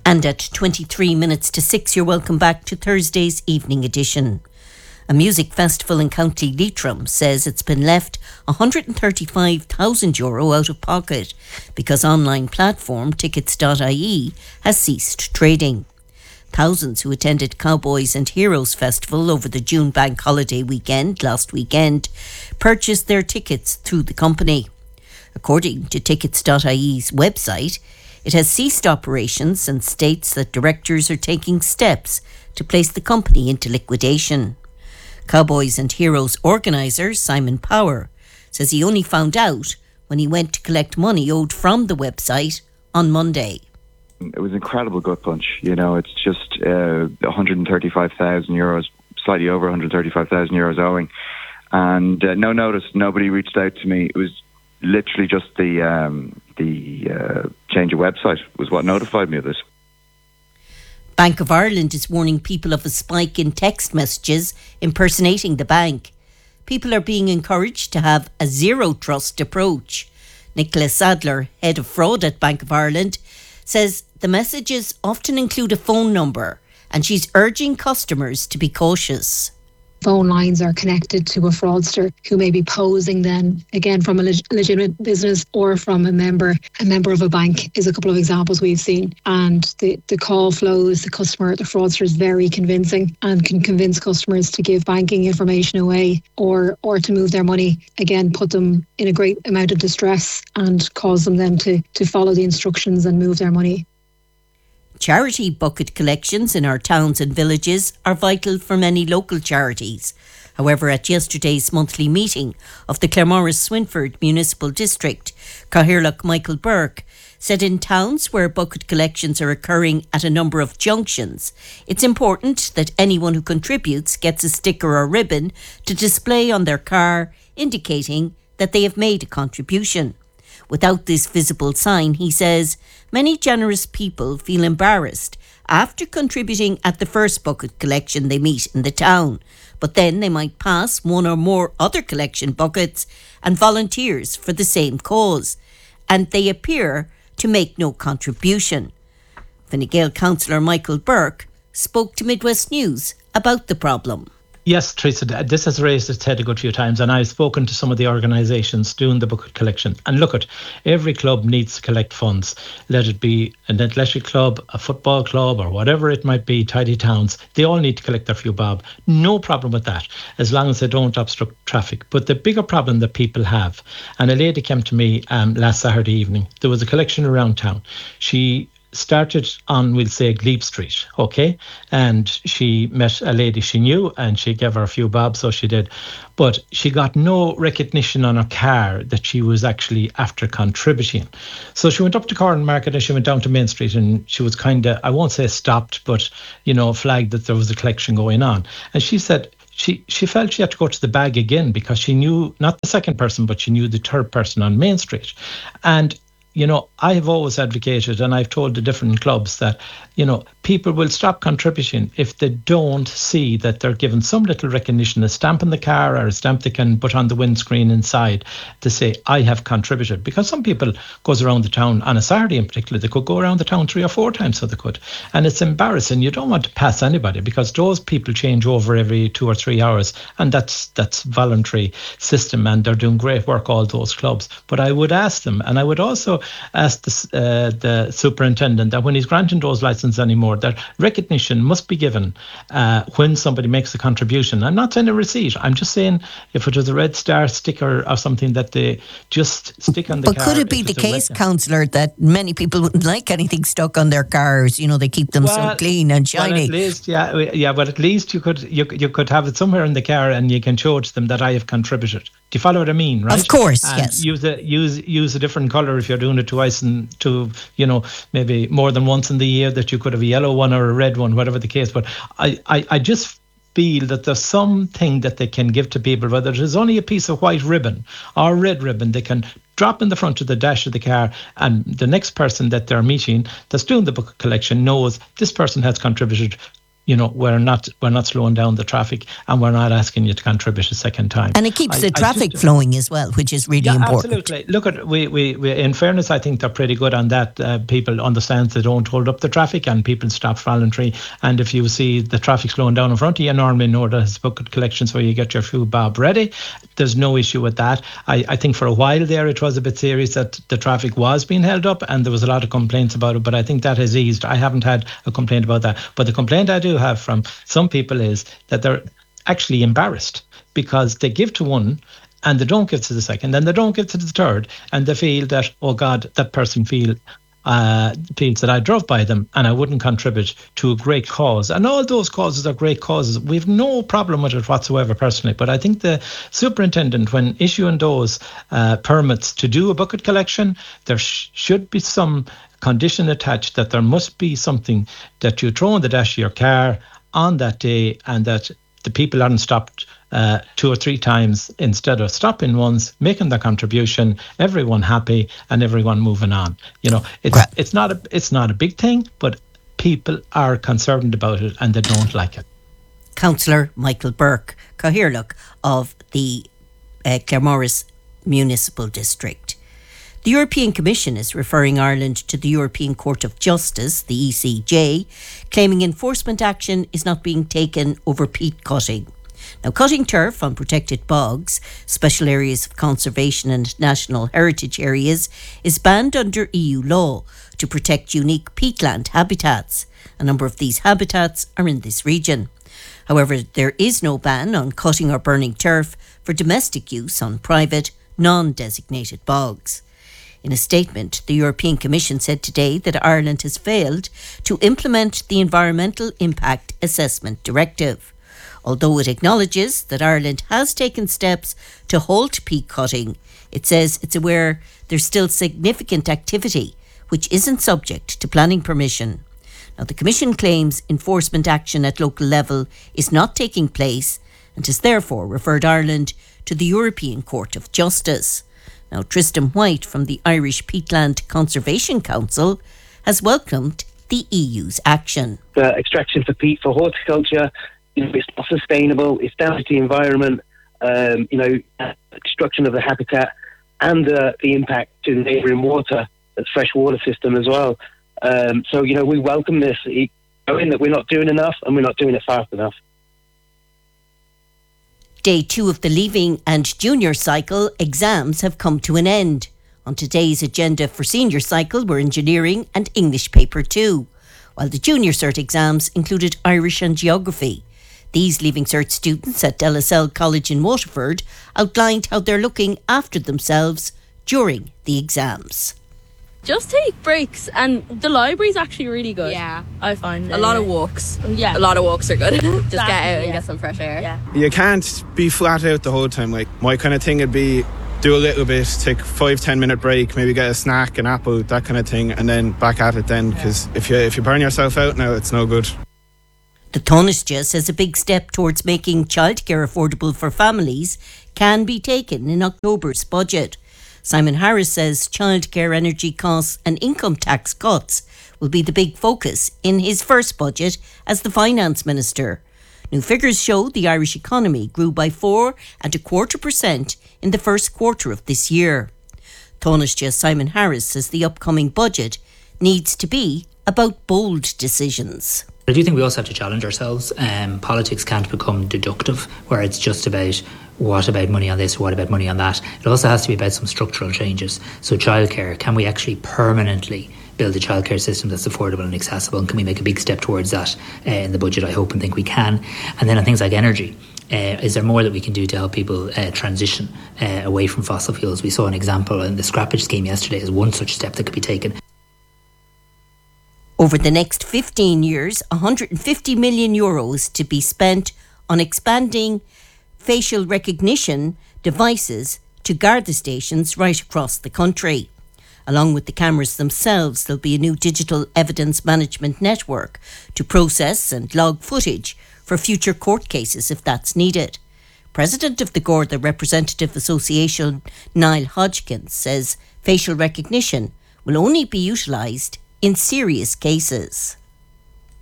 And at 23 minutes to 6, you're welcome back to Thursday's evening edition. A music festival in County Leitrim says it's been left €135,000 out of pocket because online platform tickets.ie has ceased trading. Thousands who attended Cowboys and Heroes Festival over the June bank holiday weekend last weekend purchased their tickets through the company. According to tickets.ie's website, it has ceased operations and states that directors are taking steps to place the company into liquidation. Cowboys and Heroes organiser Simon Power says he only found out when he went to collect money owed from the website on Monday. It was an incredible gut punch. You know, it's just €135,000, slightly over €135,000 owing. And no notice, nobody reached out to me. It was literally just the change of website was what notified me of this. Bank of Ireland is warning people of a spike in text messages impersonating the bank. People are being encouraged to have a zero-trust approach. Nicola Sadler, head of fraud at Bank of Ireland, says the messages often include a phone number, and she's urging customers to be cautious. Phone lines are connected to a fraudster who may be posing then, again, from a legitimate business or from a member of a bank is a couple of examples we've seen. And the call flows, the fraudster is very convincing and can convince customers to give banking information away or to move their money, again, put them in a great amount of distress and cause them then to follow the instructions and move their money. Charity bucket collections in our towns and villages are vital for many local charities. However, at yesterday's monthly meeting of the Claremorris-Swinford Municipal District, Cathaoirleach Michael Burke said in towns where bucket collections are occurring at a number of junctions, it's important that anyone who contributes gets a sticker or ribbon to display on their car indicating that they have made a contribution. Without this visible sign, he says, many generous people feel embarrassed after contributing at the first bucket collection they meet in the town, but then they might pass one or more other collection buckets and volunteers for the same cause, and they appear to make no contribution. Fine Gael councillor Michael Burke spoke to Midwest News about the problem. Yes, Teresa, this has raised its head a good few times, and I've spoken to some of the organisations doing the bucket collection. And look, every club needs to collect funds. Let it be an athletic club, a football club, or whatever it might be, tidy towns. They all need to collect their few bob. No problem with that, as long as they don't obstruct traffic. But the bigger problem that people have, and a lady came to me last Saturday evening, there was a collection around town. She started on, we'll say, Glebe Street, okay? And she met a lady she knew and she gave her a few bob, so she did. But she got no recognition on her car that she was actually after contributing. So she went up to Corran Market and she went down to Main Street and she was kind of, I won't say stopped, but, flagged that there was a collection going on. And she said, She felt she had to go to the bag again because she knew, not the second person, but she knew the third person on Main Street. And I have always advocated, and I've told the different clubs that, people will stop contributing if they don't see that they're given some little recognition, a stamp in the car or a stamp they can put on the windscreen inside to say, I have contributed. Because some people goes around the town, on a Saturday in particular, they could go around the town 3 or 4 times so they could. And it's embarrassing. You don't want to pass anybody because those people change over every 2 or 3 hours. And that's voluntary system and they're doing great work, all those clubs. But I would ask them, and I would also ask the superintendent that when he's granting those licenses anymore, that recognition must be given when somebody makes a contribution. I'm not saying a receipt. I'm just saying if it was a Red Star sticker or something that they just stick on the car. But could it be the case, councillor, that many people wouldn't like anything stuck on their cars? They keep them so clean and shiny. Well, at least, but at least you could have it somewhere in the car and you can show to them that I have contributed. Do you follow what I mean, right? Of course, and yes. Use a different colour if you're doing it twice and maybe more than once in the year, that you could have a yellow one or a red one, whatever the case. But I just feel that there's something that they can give to people, whether it is only a piece of white ribbon or red ribbon, they can drop in the front of the dash of the car, and the next person that they're meeting that's doing the book collection knows this person has contributed. we're not slowing down the traffic, and we're not asking you to contribute a second time. And it keeps the traffic flowing as well, which is really important. Absolutely. Look, we in fairness, I think they're pretty good on that. People understand they don't hold up the traffic, and people stop voluntary. And if you see the traffic slowing down in front of you, normally know there's bucket collections where you get your food bob ready. There's no issue with that. I think for a while there it was a bit serious that the traffic was being held up, and there was a lot of complaints about it. But I think that has eased. I haven't had a complaint about that. But the complaint I do have from some people is that they're actually embarrassed because they give to one and they don't give to the second, and they don't give to the third, and they feel that, oh God, that person feels that I drove by them and I wouldn't contribute to a great cause. And all those causes are great causes. We've no problem with it whatsoever personally, but I think the superintendent, when issuing those permits to do a bucket collection, there should be some condition attached that there must be something that you throw in the dash of your car on that day, and that the people aren't stopped 2 or 3 times instead of stopping once, making their contribution, everyone happy and everyone moving on. It's not a big thing, but people are concerned about it and they don't like it. Councillor Michael Burke, Cathaoirleach of the Claremorris Municipal District. The European Commission is referring Ireland to the European Court of Justice, the ECJ, claiming enforcement action is not being taken over peat cutting. Now, cutting turf on protected bogs, special areas of conservation and national heritage areas is banned under EU law to protect unique peatland habitats. A number of these habitats are in this region. However, there is no ban on cutting or burning turf for domestic use on private, non-designated bogs. In a statement, the European Commission said today that Ireland has failed to implement the Environmental Impact Assessment Directive. Although it acknowledges that Ireland has taken steps to halt peat cutting, it says it's aware there's still significant activity which isn't subject to planning permission. Now, the Commission claims enforcement action at local level is not taking place and has therefore referred Ireland to the European Court of Justice. Now, Tristan White from the Irish Peatland Conservation Council has welcomed the EU's action. The extraction for peat for horticulture, it's not sustainable, it's damage to the environment, destruction of the habitat, and the impact to the neighbouring water, the fresh water system as well. We welcome this, knowing that we're not doing enough and we're not doing it fast enough. Day 2 of the Leaving and Junior Cycle exams have come to an end. On today's agenda for Senior Cycle were Engineering and English Paper 2, while the Junior Cert exams included Irish and Geography. These Leaving Cert students at LSL College in Waterford outlined how they're looking after themselves during the exams. Just take breaks, and the library's actually really good. Yeah, I find a lot of walks. Yeah, a lot of walks are good. Just get out and yeah. get some fresh air. Yeah, you can't be flat out the whole time. Like, my kind of thing would be do a little bit, take 5-10 minute break, maybe get a snack, an apple, that kind of thing, and then back at it then. Because if you burn yourself out now, it's no good. The Taoiseach says a big step towards making childcare affordable for families can be taken in October's budget. Simon Harris says childcare energy costs and income tax cuts will be the big focus in his first budget as the Finance Minister. New figures show the Irish economy grew by 4.25% in the first quarter of this year. Taoiseach Simon Harris says the upcoming budget needs to be about bold decisions. I do think we also have to challenge ourselves. Politics can't become deductive, where it's just about what about money on this, what about money on that. It also has to be about some structural changes. So childcare, can we actually permanently build a childcare system that's affordable and accessible, and can we make a big step towards that in the budget? I hope and think we can. And then on things like energy, is there more that we can do to help people transition away from fossil fuels? We saw an example in the scrappage scheme yesterday as one such step that could be taken. Over the next 15 years, €150 million to be spent on expanding facial recognition devices to Garda stations right across the country. Along with the cameras themselves, there'll be a new digital evidence management network to process and log footage for future court cases if that's needed. President of the Garda Representative Association, Niall Hodgkins, says facial recognition will only be utilised in serious cases.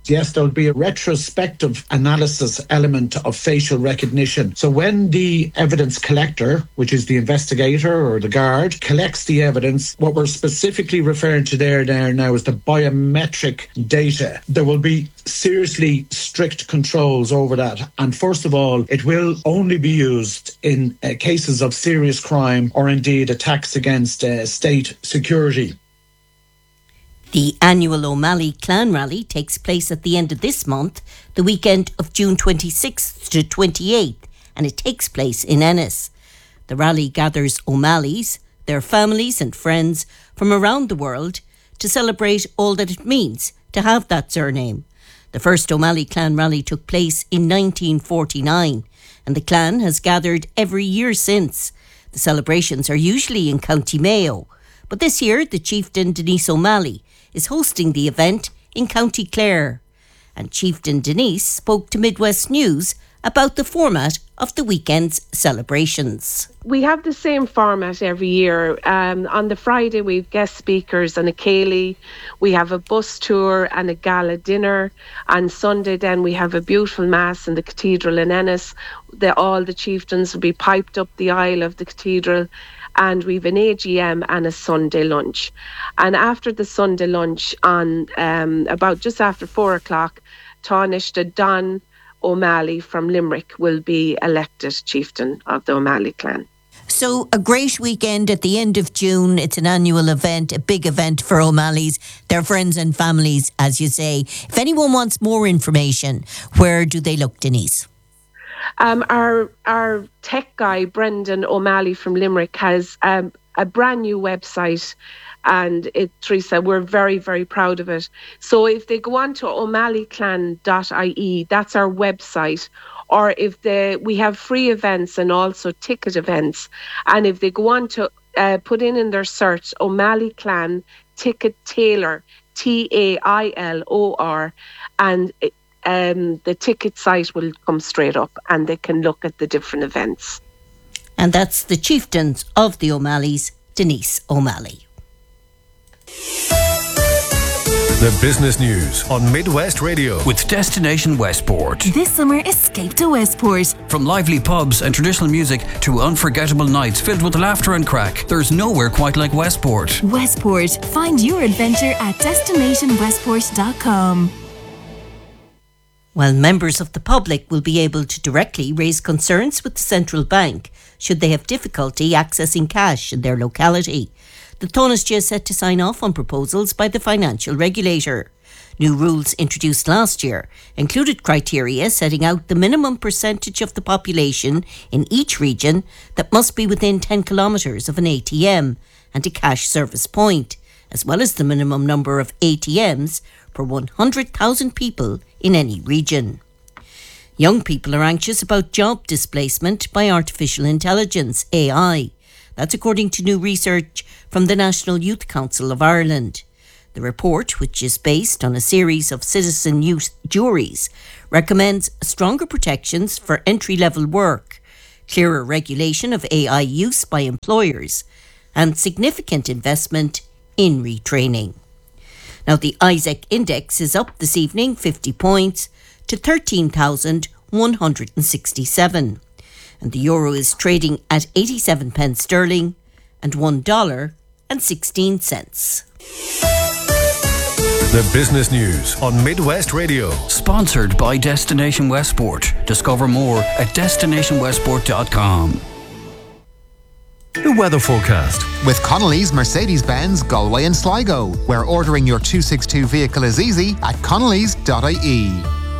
Yes, there'll be a retrospective analysis element of facial recognition. So when the evidence collector, which is the investigator or the guard, collects the evidence, what we're specifically referring to there now is the biometric data. There will be seriously strict controls over that. And first of all, it will only be used in cases of serious crime or indeed attacks against state security. The annual O'Malley Clan Rally takes place at the end of this month, the weekend of June 26th to 28th, and it takes place in Ennis. The rally gathers O'Malleys, their families and friends from around the world to celebrate all that it means to have that surname. The first O'Malley Clan Rally took place in 1949, and the clan has gathered every year since. The celebrations are usually in County Mayo, but this year the chieftain Denise O'Malley is hosting the event in County Clare. And Chieftain Denise spoke to Midwest News about the format of the weekend's celebrations. We have the same format every year. On the Friday we have guest speakers and a céilí. We have a bus tour and a gala dinner. On Sunday then we have a beautiful mass in the cathedral in Ennis. All the chieftains will be piped up the aisle of the cathedral, and we've an AGM and a Sunday lunch. And after the Sunday lunch, on about just after 4 o'clock, Taoiseach Don O'Malley from Limerick will be elected chieftain of the O'Malley clan. So a great weekend at the end of June. It's an annual event, a big event for O'Malleys, their friends and families, as you say. If anyone wants more information, where do they look, Denise? Our tech guy, Brendan O'Malley from Limerick, has a brand new website, and Teresa, we're very, very proud of it. So if they go on to o'malleyclan.ie, that's our website, or if we have free events and also ticket events, and if they go on to put in their search O'Malley Clan Ticket Tailor, TAILOR, and the ticket site will come straight up and they can look at the different events. And that's the chieftains of the O'Malleys, Denise O'Malley. The business news on Midwest Radio with Destination Westport. This summer, escape to Westport. From lively pubs and traditional music to unforgettable nights filled with laughter and crack, there's nowhere quite like Westport. Westport. Find your adventure at destinationwestport.com. Well, members of the public will be able to directly raise concerns with the central bank should they have difficulty accessing cash in their locality. The Taoiseach is set to sign off on proposals by the financial regulator. New rules introduced last year included criteria setting out the minimum percentage of the population in each region that must be within 10 kilometres of an ATM and a cash service point, as well as the minimum number of ATMs per 100,000 people in any region. Young people are anxious about job displacement by artificial intelligence, AI. That's according to new research from the National Youth Council of Ireland. The report, which is based on a series of citizen youth juries, recommends stronger protections for entry-level work, clearer regulation of AI use by employers, and significant investment in retraining. Now, the ISEC index is up this evening 50 points to 13,167. And the euro is trading at 87 pence sterling and $1.16. The business news on Midwest Radio. Sponsored by Destination Westport. Discover more at destinationwestport.com. The weather forecast with Connolly's Mercedes-Benz Galway and Sligo, where ordering your 262 vehicle is easy at connolly's.ie.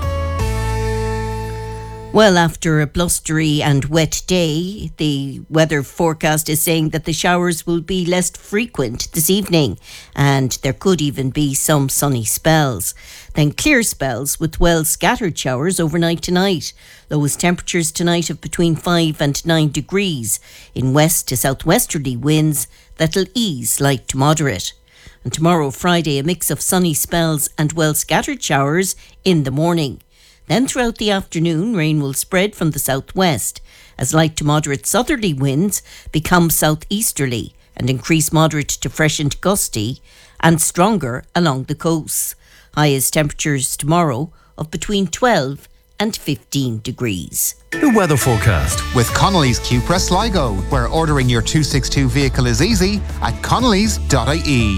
Well, after a blustery and wet day, the weather forecast is saying that the showers will be less frequent this evening, and there could even be some sunny spells. Then clear spells with well scattered showers overnight tonight. Lowest temperatures tonight of between 5 and 9 degrees. In west to southwesterly winds that'll ease light to moderate. And tomorrow, Friday, a mix of sunny spells and well scattered showers in the morning. Then throughout the afternoon, rain will spread from the southwest as light to moderate southerly winds become southeasterly and increase moderate to fresh and gusty and stronger along the coast. Highest temperatures tomorrow of between 12 and 15 degrees. The weather forecast with Connolly's Cupra Sligo, where ordering your 262 vehicle is easy at connellys.ie.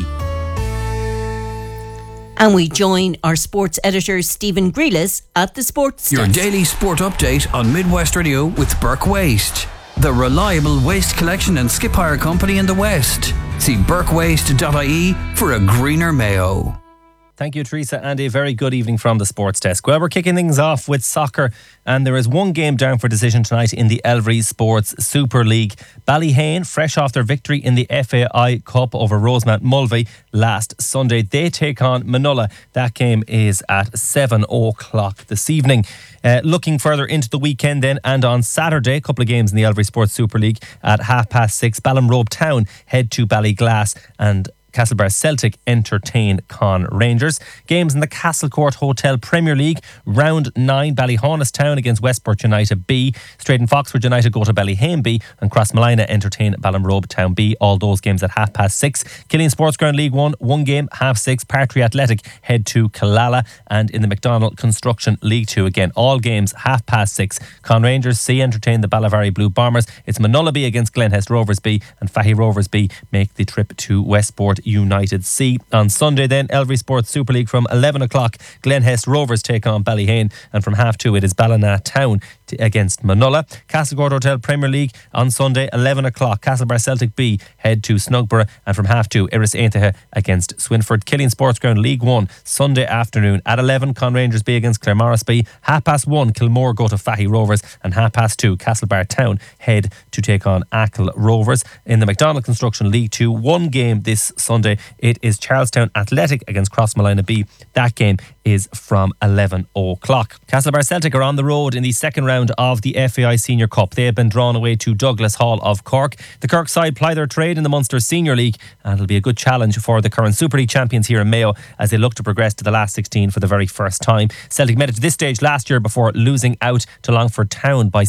And we join our sports editor Stephen Grealis at the Sports Your Desk. daily sport update on Midwest Radio with Burke Waste, the reliable waste collection and skip hire company in the West. See burkewaste.ie for a greener Mayo. Thank you, Teresa, and a very good evening from the Sports Desk. Well, we're kicking things off with soccer, and there is one game down for decision tonight in the Elvery Sports Super League. Ballyhane, fresh off their victory in the FAI Cup over Rosemount Mulvey last Sunday, they take on Manola. That game is at 7 o'clock this evening. Looking further into the weekend then, and on Saturday, a couple of games in the Elvery Sports Super League at 6:30. Ballinrobe Town head to Ballyglass, and Castlebar Celtic entertain Con Rangers. Games in the Castlecourt Hotel Premier League, round 9, Ballyhaunis Town against Westport United B. Straighten Foxford United go to Ballyhane B, and Crossmolina entertain Ballinrobe Town B. All those games at 6:30. Killeen Sports Ground League 1, one game, 6:30. Partry Athletic head to Killala, and in the McDonald Construction League 2, again, all games 6:30. Con Rangers C entertain the Ballivary Blue Bombers. It's Manola B against Glenhest Rovers B, and Fahy Rovers B make the trip to Westport United C. On Sunday then, Elvery Sports Super League from 11 o'clock, Glenhest Rovers take on Ballyhane, and from 2:30 it is Ballina Town against Manola. Castlecourt Hotel Premier League on Sunday, 11 o'clock, Castlebar Celtic B head to Snugborough, and from 2:30 Iris Aintahe against Swinford. Killeen Sports Ground League 1 Sunday afternoon at 11, Con Rangers B against Claremorris B. 1:30 Kilmore go to Fahy Rovers, and 2:30 Castlebar Town head to take on Achill Rovers. In the McDonald Construction League 2, one game this Sunday, it is Charlestown Athletic against Crossmolina B. That game is from 11 o'clock. Castlebar Celtic are on the road in the second round of the FAI Senior Cup. They have been drawn away to Douglas Hall of Cork. The Cork side ply their trade in the Munster Senior League, and it'll be a good challenge for the current Super League champions here in Mayo as they look to progress to the last 16 for the very first time. Celtic made it to this stage last year before losing out to Longford Town by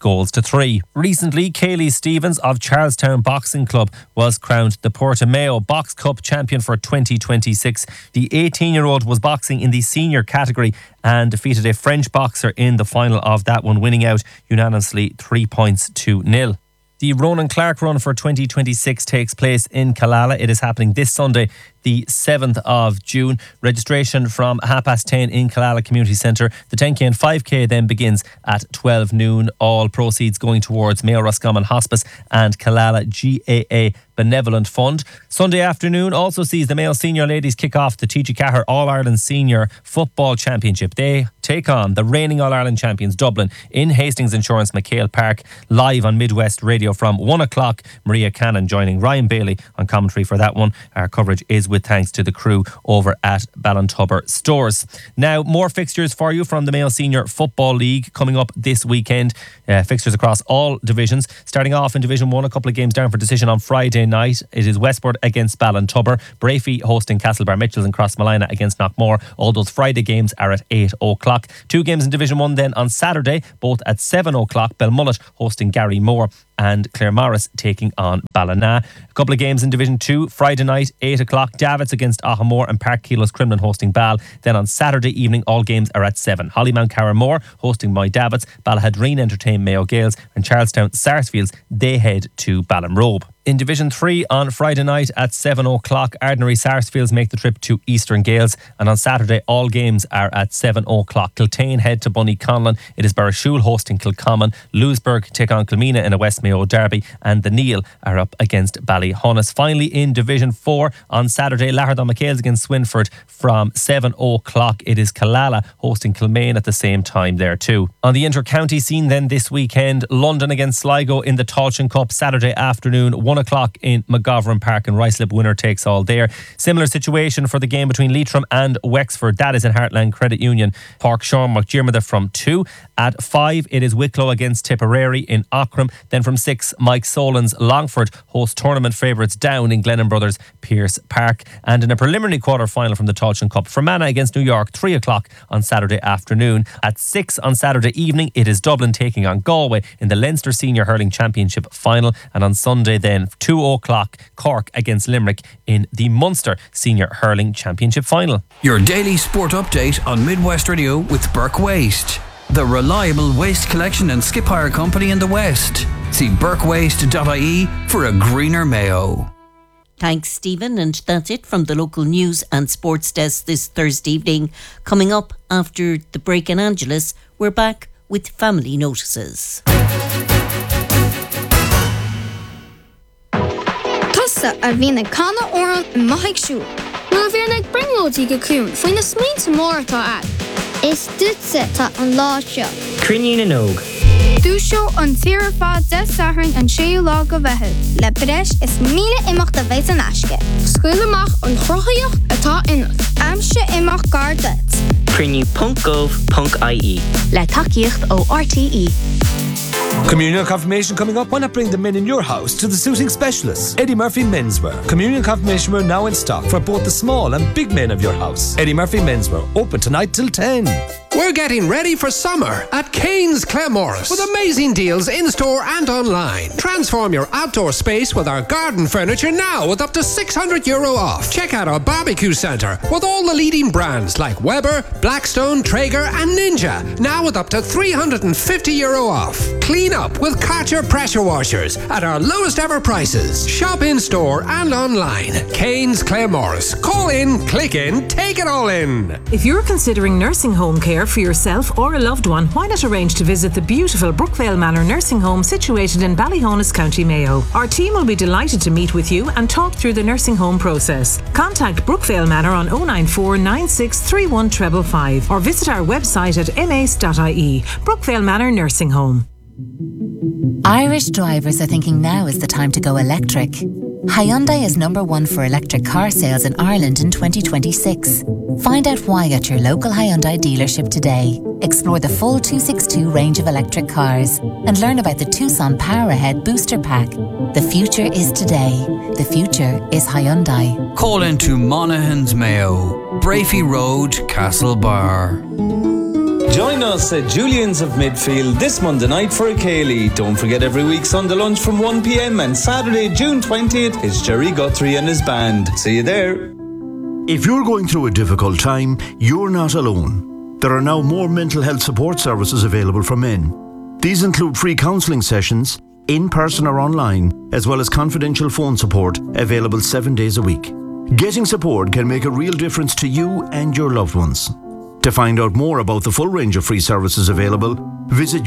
6-3. Recently, Kaylee Stevens of Charlestown Boxing Club was crowned the Porta Mayo Box Cup champion for 2026. The 18-year-old was boxing in the senior category and defeated a French boxer in the final of that one, winning out unanimously 3-0. The Ronan Clark Run for 2026 takes place in Killala. It is happening this Sunday, the 7th of June. Registration from 10:30 in Killala Community Centre. The 10k and 5k then begins at 12 noon. All proceeds going towards Mayo Roscommon Hospice and Killala GAA Benevolent Fund. Sunday afternoon also sees the Mayo Senior Ladies kick off the TG Cahir All-Ireland Senior Football Championship. They take on the reigning All-Ireland champions Dublin in Hastings Insurance McHale Park, live on Midwest Radio from 1 o'clock. Maria Cannon joining Ryan Bailey on commentary for that one. Our coverage is with thanks to the crew over at Ballintubber Stores. Now, more fixtures for you from the Mayo Senior Football League coming up this weekend. Fixtures across all divisions. Starting off in Division 1, a couple of games down for decision on Friday night. It is Westport against Ballintubber, Brafey hosting Castlebar Mitchells, and Crossmolina against Knockmore. All those Friday games are at 8 o'clock. Two games in Division 1 then on Saturday, both at 7 o'clock. Belmullet hosting Gary Moore, and Claremorris taking on Ballina. A couple of games in Division 2, Friday night, 8 o'clock, Davits against Ahamore, and Park Keelos Cremlin hosting Ball. Then on Saturday evening, all games are at 7. Hollymount Carramore hosting My Davits, Ballahadreen entertain Mayo Gales, and Charlestown Sarsfields, they head to Ballinrobe. In Division 3 on Friday night at 7 o'clock, Ardnary Sarsfields make the trip to Eastern Gales, and on Saturday all games are at 7 o'clock. Kiltane head to Bunny Conlon. It is Barrashule hosting Kilcommon. Lewisburg take on Kilmina in a West Mayo derby, and the Neil are up against Ballyhaunis. Finally in Division 4 on Saturday, Lahardon McHale's against Swinford from 7 o'clock. It is Killala hosting Kilmaine at the same time there too. On the inter-county scene then this weekend, London against Sligo in the Tailteann Cup Saturday afternoon, 1 o'clock in McGovern Park, and Ruislip winner takes all there. Similar situation for the game between Leitrim and Wexford. That is in Heartland Credit Union. Park Sean McDermott from 2. At 5 it is Wicklow against Tipperary in Aughrim. Then from M6, Mike Solan's Longford host tournament favourites Down in Glennon Brothers Pierce Park. And in a preliminary quarter-final from the Tailteann Cup, Fermanagh against New York, 3 o'clock on Saturday afternoon. At 6 on Saturday evening, it is Dublin taking on Galway in the Leinster Senior Hurling Championship final. And on Sunday then, 2 o'clock, Cork against Limerick in the Munster Senior Hurling Championship final. Your daily sport update on Midwest Radio with Burke Waste, the reliable waste collection and skip hire company in the West. See burkewaste.ie for a greener Mayo. Thanks, Stephen. And that's it from the local news and sports desk this Thursday evening. Coming up after the break in Angeles, we're back with family notices. Tusa a bhína canna oran in maithig siúl. Nuair a bhíar ag bringlóidí go clún faoin na smínta mór atá at. Is dúitse tá an lá seo. Crinne na nóg. Dúseo an tíre fád de sathrainn an séú lá go bheithid. Le breis is míle imach de bheith an aisce. Scuil amach an chrochaíoch atá inach. Amse imach gardat. Crinne.gov.ie. Le takeíocht ó RTE. Communion confirmation coming up. Why not bring the men in your house to the suiting specialists? Eddie Murphy Menswear. Communion confirmation wear now in stock for both the small and big men of your house. Eddie Murphy Menswear. Open tonight till 10. We're getting ready for summer at Kane's Claremorris with amazing deals in-store and online. Transform your outdoor space with our garden furniture now with up to €600 off. Check out our barbecue centre with all the leading brands like Weber, Blackstone, Traeger and Ninja, now with up to €350 off. Clean up with Karcher pressure washers at our lowest ever prices. Shop in-store and online. Kane's Claremorris. Call in, click in, take it all in. If you're considering nursing home care for yourself or a loved one, why not arrange to visit the beautiful Brookvale Manor nursing home situated in Ballyhonus, County Mayo. Our team will be delighted to meet with you and talk through the nursing home process. Contact Brookvale Manor on 094 9631 555 or visit our website at mace.ie. Brookvale Manor Nursing Home. Irish drivers are thinking now is the time to go electric. Hyundai is #1 for electric car sales in Ireland in 2026. Find out why at your local Hyundai dealership today. Explore the full 262 range of electric cars and learn about the Tucson Power Ahead Booster Pack. The future is today. The future is Hyundai. Call into Monaghan's Mayo, Brafey Road, Castlebar. Join us at Julian's of Midfield this Monday night for a Céilí. Don't forget every week Sunday lunch from 1 p.m. and Saturday, June 20th is Jerry Guthrie and his band. See you there. If you're going through a difficult time, you're not alone. There are now more mental health support services available for men. These include free counselling sessions, in person or online, as well as confidential phone support available 7 days a week. Getting support can make a real difference to you and your loved ones. To find out more about the full range of free services available, visit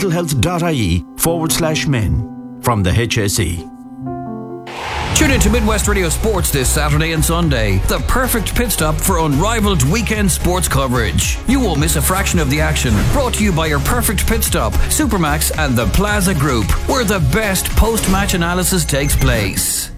yourmentalhealth.ie/men from the HSE. Tune in to Midwest Radio Sports this Saturday and Sunday. The perfect pit stop for unrivaled weekend sports coverage. You won't miss a fraction of the action. Brought to you by your perfect pit stop, Supermax and the Plaza Group, where the best post-match analysis takes place.